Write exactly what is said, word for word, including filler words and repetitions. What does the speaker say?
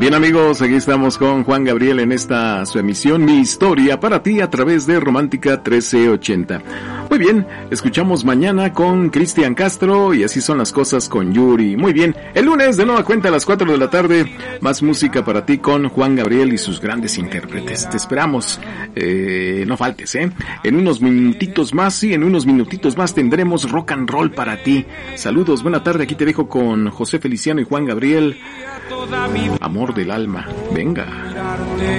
Bien amigos, aquí estamos con Juan Gabriel en esta su emisión Mi Historia para ti a través de Romántica trece ochenta. Muy bien, escuchamos mañana con Cristian Castro y así son las cosas con Yuri. Muy bien, el lunes de nueva cuenta a las cuatro de la tarde, más música para ti con Juan Gabriel y sus grandes intérpretes. Te esperamos, eh, no faltes, ¿eh? En unos minutitos más, sí, en unos minutitos más tendremos rock and roll para ti. Saludos, buena tarde, aquí te dejo con José Feliciano y Juan Gabriel. Amor del alma, venga.